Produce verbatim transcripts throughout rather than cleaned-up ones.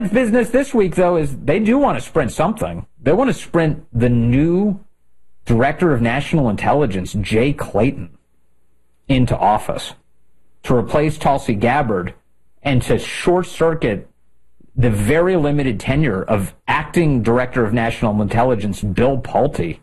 business this week, though, is they do want to sprint something. They want to sprint the new Director of National Intelligence, Jay Clayton, into office to replace Tulsi Gabbard and to short-circuit the very limited tenure of acting Director of National Intelligence, Bill Pulte.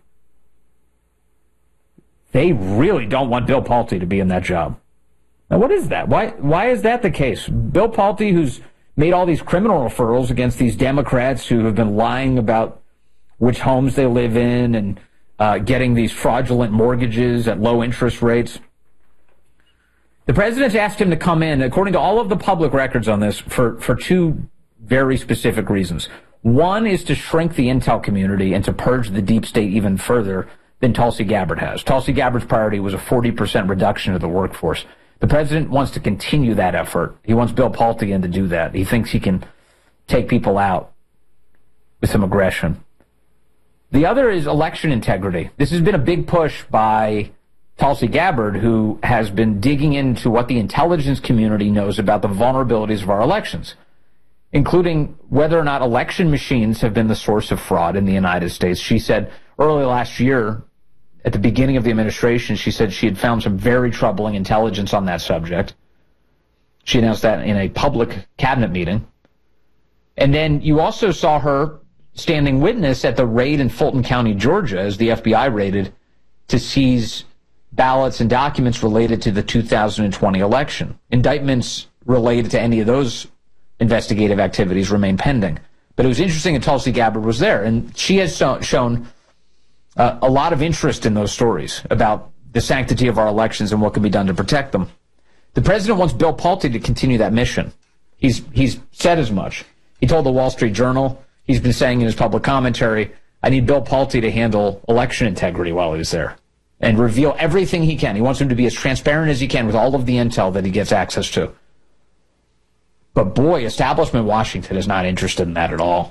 They really don't want Bill Pulte to be in that job. Now, what is that? Why, why is that the case? Bill Pulte, who's made all these criminal referrals against these Democrats who have been lying about which homes they live in and uh, getting these fraudulent mortgages at low interest rates. The president's asked him to come in, according to all of the public records on this, for, for two very specific reasons. One is to shrink the intel community and to purge the deep state even further than Tulsi Gabbard has. Tulsi Gabbard's priority was a forty percent reduction of the workforce. The president wants to continue that effort. He wants Bill Pulte in to do that. He thinks he can take people out with some aggression. The other is election integrity. This has been a big push by Tulsi Gabbard, who has been digging into what the intelligence community knows about the vulnerabilities of our elections, including whether or not election machines have been the source of fraud in the United States. She said early last year, at the beginning of the administration, she said she had found some very troubling intelligence on that subject. She announced that in a public cabinet meeting. And then you also saw her standing witness at the raid in Fulton County, Georgia, as the F B I raided to seize ballots and documents related to the two thousand twenty election. Indictments related to any of those investigative activities remain pending. But it was interesting that Tulsi Gabbard was there, and she has so, shown uh, a lot of interest in those stories about the sanctity of our elections and what can be done to protect them. The president wants Bill Pulte to continue that mission. He's, he's said as much. He told the Wall Street Journal, he's been saying in his public commentary, I need Bill Pulte to handle election integrity while he's there and reveal everything he can. He wants him to be as transparent as he can with all of the intel that he gets access to. But boy, establishment Washington is not interested in that at all.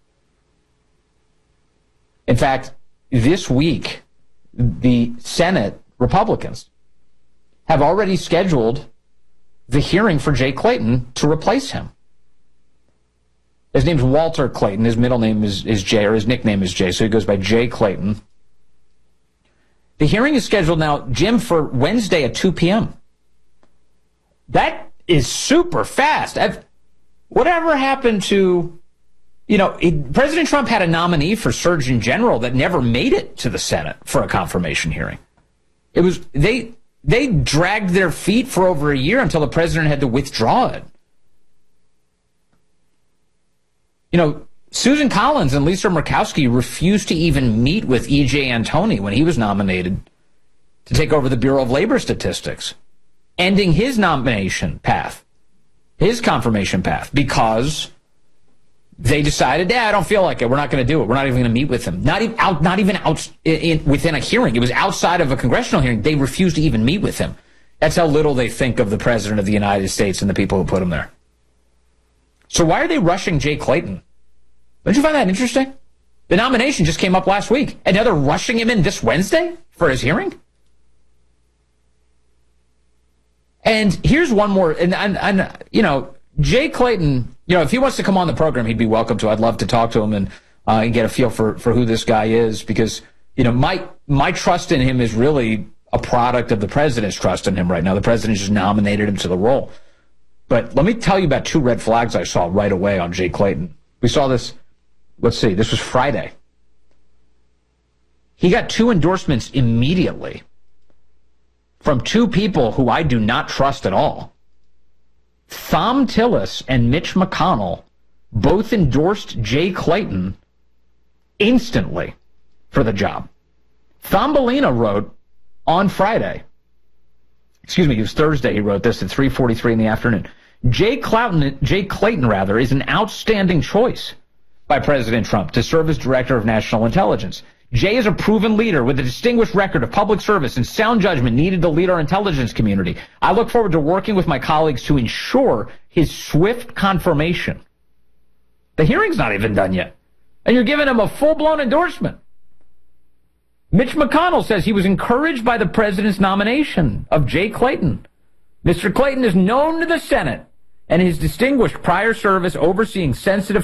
In fact, this week, the Senate Republicans have already scheduled the hearing for Jay Clayton to replace him. His name's Walter Clayton. His middle name is, is Jay, or his nickname is Jay, so he goes by Jay Clayton. The hearing is scheduled now, Jim, for Wednesday at two p.m. That is super fast. I've, whatever happened to, you know, it, President Trump had a nominee for Surgeon General that never made it to the Senate for a confirmation hearing. It was, they, they dragged their feet for over a year until the president had to withdraw it. You know, Susan Collins and Lisa Murkowski refused to even meet with E J Antoni when he was nominated to take over the Bureau of Labor Statistics, ending his nomination path, his confirmation path, because they decided, yeah, I don't feel like it. We're not going to do it. We're not even going to meet with him. Not even out, not even out in, in, within a hearing. It was outside of a congressional hearing. They refused to even meet with him. That's how little they think of the president of the United States and the people who put him there. So why are they rushing Jay Clayton? Don't you find that interesting? The nomination just came up last week, and now they're rushing him in this Wednesday for his hearing? And here's one more, and, and, and you know, Jay Clayton, you know, if he wants to come on the program, he'd be welcome to. I'd love to talk to him and, uh, and get a feel for, for who this guy is, because, you know, my, my trust in him is really a product of the president's trust in him right now. The president just nominated him to the role. But let me tell you about two red flags I saw right away on Jay Clayton. We saw this, let's see, this was Friday. He got two endorsements immediately from two people who I do not trust at all. Thom Tillis and Mitch McConnell both endorsed Jay Clayton instantly for the job. Thumbelina wrote on Friday, excuse me, it was Thursday, he wrote this at three forty-three in the afternoon. Jay Clayton, Jay Clayton, rather, is an outstanding choice by President Trump to serve as Director of National Intelligence. Jay is a proven leader with a distinguished record of public service and sound judgment needed to lead our intelligence community. I look forward to working with my colleagues to ensure his swift confirmation. The hearing's not even done yet, and you're giving him a full-blown endorsement. Mitch McConnell says he was encouraged by the president's nomination of Jay Clayton. Mister Clayton is known to the Senate and his distinguished prior service overseeing sensitive